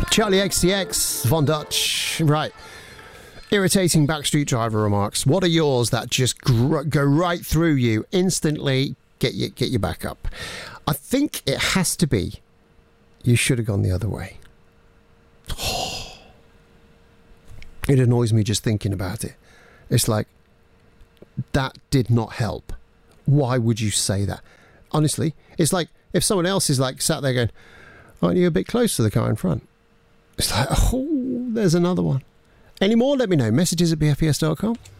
Charlie XCX, Von Dutch. Right. Irritating backstreet driver remarks. What are yours that just go right through you instantly? Get you back up. I think it has to be, you should have gone the other way. It annoys me just thinking about it. It's like, that did not help. Why would you say that? Honestly, it's like if someone else is like sat there going, aren't you a bit close to the car in front? It's like, oh, there's another one. Any more? Let me know. Messages at bfbs.com.